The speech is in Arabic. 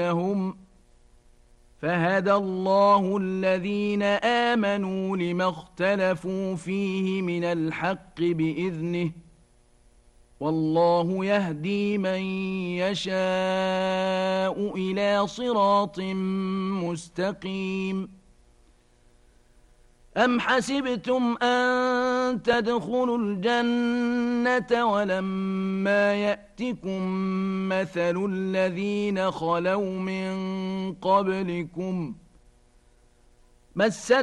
لهم فهدى الله الذين آمنوا لما اختلفوا فيه من الحق بإذنه والله يهدي من يشاء إلى صراط مستقيم أم حسبتم أن تدخلوا الجنة ولما يأتكم مثل الذين خلوا من قبلكم